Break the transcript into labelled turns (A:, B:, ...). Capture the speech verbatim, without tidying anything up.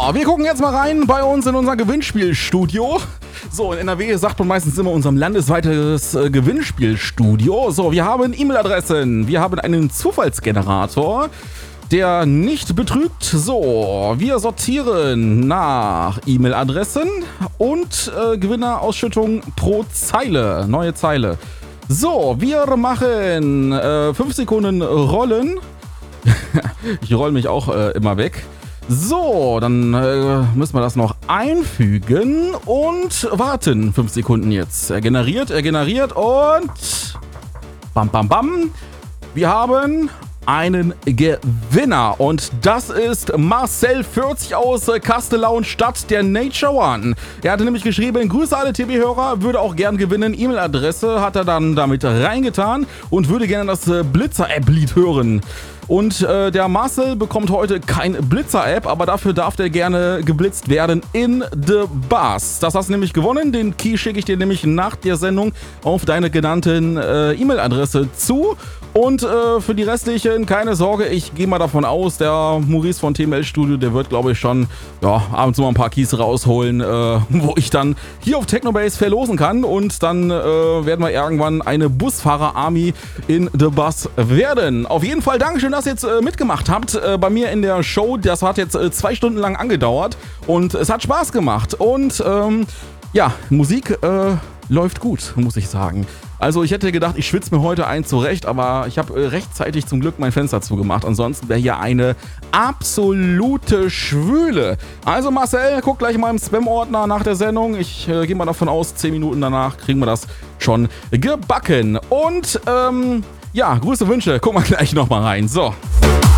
A: wir gucken jetzt mal rein bei uns in unser Gewinnspielstudio. So, in N R W sagt man meistens immer unserem landesweites äh, Gewinnspielstudio. So, wir haben E-Mail-Adressen, wir haben einen Zufallsgenerator, der nicht betrügt. So, wir sortieren nach E-Mail-Adressen und äh, Gewinnerausschüttung pro Zeile, neue Zeile. So, wir machen äh, fünf Sekunden Rollen. Ich roll mich auch äh, immer weg. So, dann äh, müssen wir das noch einfügen und warten. fünf Sekunden jetzt. Er generiert, er generiert und bam, bam, bam. Wir haben einen Gewinner und das ist Marcel vierzig aus Kastellaun-Stadt, der Nature One. Er hatte nämlich geschrieben, Grüße alle T V-Hörer, würde auch gern gewinnen. E-Mail-Adresse hat er dann damit reingetan und würde gerne das Blitzer-App-Lied hören. Und äh, der Marcel bekommt heute kein Blitzer-App, aber dafür darf der gerne geblitzt werden in The Buzz. Das hast du nämlich gewonnen. Den Key schicke ich dir nämlich nach der Sendung auf deine genannten äh, E-Mail-Adresse zu. Und äh, für die restlichen, keine Sorge, ich gehe mal davon aus, der Maurice von T M L Studio, der wird, glaube ich, schon ja, abends mal ein paar Keys rausholen, äh, wo ich dann hier auf Technobase verlosen kann. Und dann äh, werden wir irgendwann eine Busfahrer-Army in The Buzz werden. Auf jeden Fall Dankeschön, dass ihr jetzt äh, mitgemacht habt äh, bei mir in der Show. Das hat jetzt äh, zwei Stunden lang angedauert und es hat Spaß gemacht. Und ähm, ja, Musik äh, läuft gut, muss ich sagen. Also ich hätte gedacht, ich schwitze mir heute ein zurecht, aber ich habe äh, rechtzeitig zum Glück mein Fenster zugemacht. Ansonsten wäre hier eine absolute Schwüle. Also Marcel, guck gleich mal im Spam-Ordner nach der Sendung. Ich äh, gehe mal davon aus, zehn Minuten danach kriegen wir das schon gebacken. Und ähm, ja, Grüße, Wünsche, guck mal gleich nochmal rein. So.